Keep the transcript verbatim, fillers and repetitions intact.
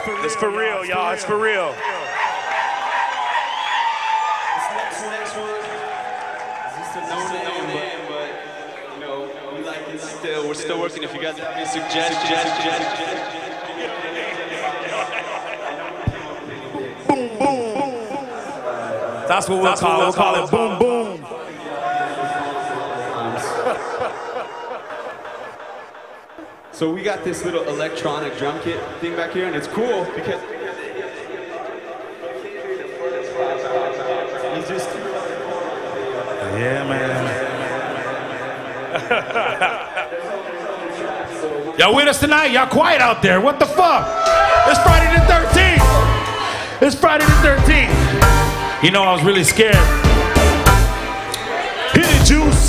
It's for real, y'all. It's for real. This next, next one is just a no name, but you know we like it still. We're still working. If you guys have any suggestions, boom boom. That's what we'll That's call. What we'll call it. Boom boom. So we got this little electronic drum kit thing back here, and it's cool because it's just yeah, man. Y'all with us tonight? Y'all quiet out there. What the fuck? It's Friday the thirteenth. It's Friday the thirteenth. You know, I was really scared. Hit it, Juice.